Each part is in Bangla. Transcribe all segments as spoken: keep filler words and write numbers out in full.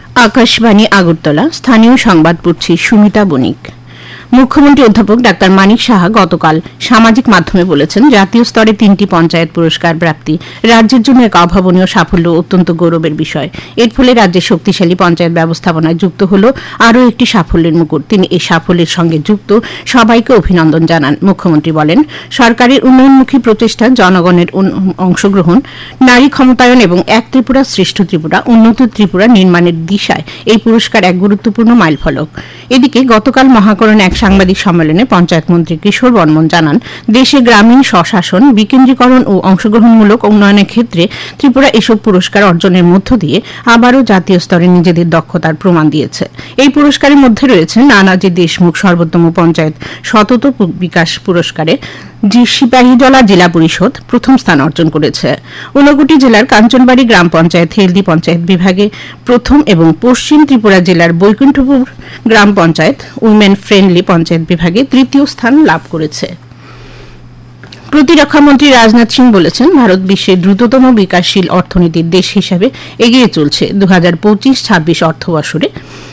আকাশবাণী আগরতলা স্থানীয় সংবাদ পড়ছি সুমিতা বণিক। মুখ্যমন্ত্রী অধ্যাপক ডাক্তার মানিক সাহা গতকাল সামাজিক মাধ্যমে বলেছেন, জাতীয় স্তরে তিনটি পঞ্চায়েত পুরস্কার প্রাপ্তি রাজ্যের জন্য এক অভাবনীয় সাফল্য, অত্যন্ত গৌরবের বিষয়। এর ফলে রাজ্যের শক্তিশালী পঞ্চায়েত ব্যবস্থাপনায় যুক্ত হল আরও একটি সাফল্যের মুকুট। তিনি এই সাফল্যের সঙ্গে যুক্ত সবাইকে অভিনন্দন জানান। মুখ্যমন্ত্রী বলেন, সরকারের উন্নয়নমুখী প্রচেষ্টা, জনগণের অংশগ্রহণ, নারী ক্ষমতায়ন এবং এক ত্রিপুরা শ্রেষ্ঠ ত্রিপুরা, উন্নত ত্রিপুরা নির্মাণের দিশায় এই পুরস্কার এক গুরুত্বপূর্ণ মাইলফলক। এদিকে গতকাল মহাকরণে এক সাংবাদিক সম্মেলনে পঞ্চায়েত মন্ত্রী কিশোর বর্মন জানান, দেশে গ্রামীণ স্বশাসন, বিকেন্দ্রীকরণ ও অংশগ্রহণমূলক উন্নয়নের ক্ষেত্রে ত্রিপুরা এসব পুরস্কার অর্জনের মধ্য দিয়ে আবারও জাতীয় স্তরে নিজেদের দক্ষতার প্রমাণ দিয়েছে। এই পুরস্কারের মধ্যে রয়েছে নানাজি দেশমুখ সর্বোত্তম পঞ্চায়েত সতত বিকাশ পুরস্কারে সিপাহীজলা জেলা পরিষদ প্রথম স্থান অর্জন করেছে। ঊনকোটি জেলার কাঞ্চনবাড়ি গ্রাম পঞ্চায়েত হেলদি পঞ্চায়েত বিভাগে প্রথম এবং পশ্চিম ত্রিপুরা জেলার বৈকুণ্ঠপুর গ্রাম পঞ্চায়েত উইমেন ফ্রেন্ডলি পঞ্চায়েত বিভাগে তৃতীয় স্থান লাভ করেছে। প্রতিরক্ষামন্ত্রী রাজনাথ সিং বলেছেন, ভারত বিশ্বের দ্রুততম বিকাশশীল অর্থনীতির দেশ হিসাবে এগিয়ে চলছে। দু হাজার পঁচিশ ছাব্বিশ অর্থবর্ষে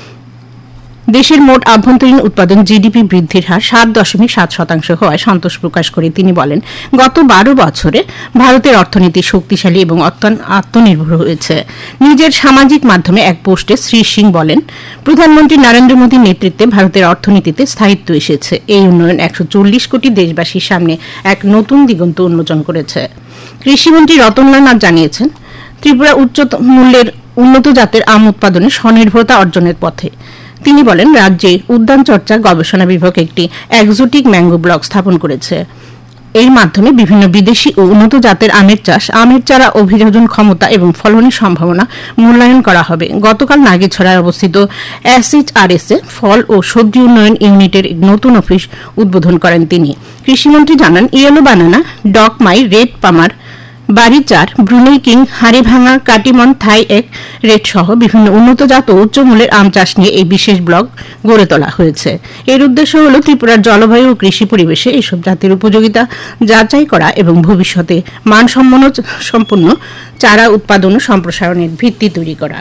দেশের মোট আভ্যন্তরীণ উৎপাদন জিডিপি বৃদ্ধির হার সাত দশমিক সাত শতাংশ হওয়ায় সন্তোষ প্রকাশ করে তিনি বলেন, গত বারো বছরে ভারতের অর্থনীতি শক্তিশালী এবং আত্মনির্ভর হয়েছে। নিজের সামাজিক মাধ্যমে এক পোস্টে শ্রী সিং বলেন, প্রধানমন্ত্রী নরেন্দ্র মোদীর নেতৃত্বে ভারতের অর্থনীতিতে স্থায়িত্ব এসেছে। এই উন্নয়ন একশো চল্লিশ কোটি দেশবাসীর সামনে এক নতুন দিগন্ত উন্মোচন করেছে। কৃষিমন্ত্রী রতনলাল নাথ জানিয়েছেন, ত্রিপুরা উচ্চ মূল্যের উন্নত জাতের আম উৎপাদনে স্বনির্ভরতা অর্জনের পথে। তিনি বলেন, রাজ্যে উদ্যান চর্চা গবেষণা বিভাগ একটি এক্সোটিক ম্যাঙ্গো ব্লক স্থাপন করেছে। এর মাধ্যমে বিভিন্ন বিদেশি ও উন্নত জাতের আমের চাষ, আমের চারা অভিযোজন ক্ষমতা এবং ফলনের সম্ভাবনা মূল্যায়ন করা হবে। গতকাল নাগেছড়ায় অবস্থিত এসএইচআরএস এ ফল ও সবজি উন্নয়ন ইউনিটের নতুন অফিস উদ্বোধন করেন তিনি। কৃষিমন্ত্রী জানান, ইয়েলো বানানা, ডকমাই, রেড পামার, বাড়িচার, ব্রুনেই কিং, হাড়িভাঙা, কাটিমন, থাই এক রেড সহ বিভিন্ন উন্নত জাত ও উচ্চ মূল্যের আম চাষ নিয়ে এই বিশেষ ব্লক গড়ে তোলা হয়েছে। এর উদ্দেশ্য হল ত্রিপুরার জলবায়ু ও কৃষি পরিবেশে এইসব জাতের উপযোগিতা যাচাই করা এবং ভবিষ্যতে মানসম্পন্ন সম্পন্ন চারা উৎপাদন ও সম্প্রসারণের ভিত্তি তৈরি করা।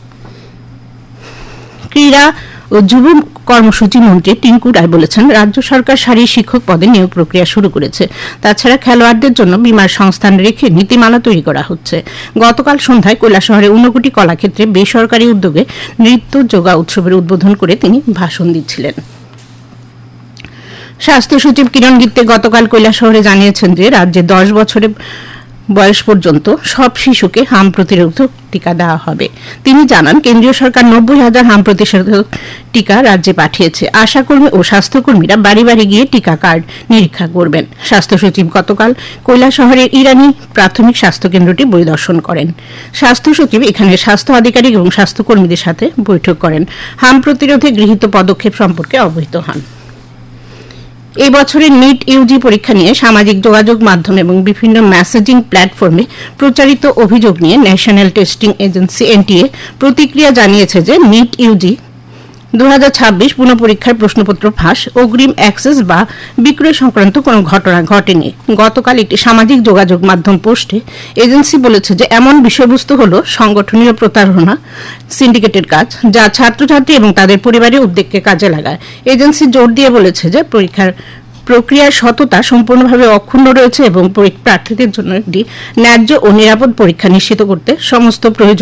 ক্রীড়া ও যুব কর্মসূচি মন্ত্রী টিঙ্কু রায় বলেছেন, রাজ্য সরকার সারি শিক্ষক পদে নিয়োগ প্রক্রিয়া শুরু করেছে। তাছাড়া খেলোয়াড়দের জন্য বীমার সংস্থান রেখে নীতিমালা তৈরি করা হচ্ছে। গতকাল সন্ধ্যায় কৈলাসহরে ঊনকোটি কলাক্ষেত্রে বেসরকারি উদ্যোগে নৃত্য যোগা উৎসবের উদ্বোধন করে তিনি ভাষণ দিচ্ছিলেন। স্বাস্থ্য সচিব কিরণ গিত্তে গতকাল কৈলাসহরে জানিয়েছেন যে রাজ্যে দশ বছরের বয়স পর্যন্ত সব শিশুকে হাম প্রতিরোধক টিকা দেওয়া হবে। তিনি জানান, কেন্দ্রীয় সরকার নব্বই হাজার হাম প্রতিষেধক টিকা রাজ্যে পাঠিয়েছে। আশাকর্মী ও স্বাস্থ্যকর্মীরা বাড়ি বাড়ি গিয়ে টিকা কার্ড নিরীক্ষা করবেন। স্বাস্থ্য সচিব গতকাল কৈলাসহরের ইরানি প্রাথমিক স্বাস্থ্য কেন্দ্রটি পরিদর্শন করেন। স্বাস্থ্য সচিব এখানে স্বাস্থ্য আধিকারিক এবং স্বাস্থ্যকর্মীদের সাথে বৈঠক করেন। হাম প্রতিরোধে গৃহীত পদক্ষেপ সম্পর্কে অবহিত হন। এই বছরের নিট ইউজি পরীক্ষা নিয়ে সামাজিক যোগাযোগ মাধ্যম এবং বিভিন্ন মেসেজিং প্ল্যাটফর্মে প্রচারিত অভিযোগ নিয়ে ন্যাশনাল টেস্টিং এজেন্সি এনটিএ প্রতিক্রিয়া জানিয়েছে যে নিট ইউজি দু হাজার ছাব্বিশ পুনঃপরীক্ষার প্রশ্নপত্র ফাঁস, অগ্রিম অ্যাক্সেস বা বিক্রয় সংক্রান্ত কোনো ঘটনা ঘটেনি। গতকাল একটি সামাজিক যোগাযোগ মাধ্যম পোস্টে এজেন্সি বলেছে যে এমন বিষয়বস্তু হল সংগঠনীয় প্রতারণা, সিন্ডিকেটের কাজ, যা ছাত্রছাত্রী এবং তাদের পরিবারের উদ্বেগকে কাজে লাগায়। এজেন্সি জোর দিয়ে বলেছে যে পরীক্ষার প্রক্রিয়ার সততা সম্পূর্ণভাবে অক্ষুণ্ণ রয়েছে এবং প্রার্থীদের জন্য একটি ন্যায্য ও নিরাপদ পরীক্ষা নিশ্চিত করতে সমস্ত প্রয়োজন